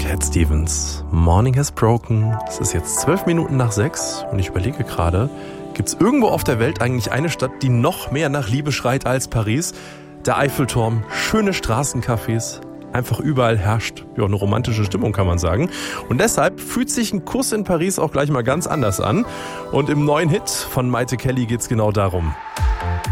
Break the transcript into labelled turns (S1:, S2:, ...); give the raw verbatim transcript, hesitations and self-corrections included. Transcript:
S1: Cat Stevens, Morning Has Broken. Es ist jetzt zwölf Minuten nach sechs und ich überlege gerade, gibt es irgendwo auf der Welt eigentlich eine Stadt, die noch mehr nach Liebe schreit als Paris? Der Eiffelturm, schöne Straßencafés, einfach überall herrscht ja eine romantische Stimmung, kann man sagen. Und deshalb fühlt sich ein Kuss in Paris auch gleich mal ganz anders an. Und im neuen Hit von Maite Kelly geht's genau darum.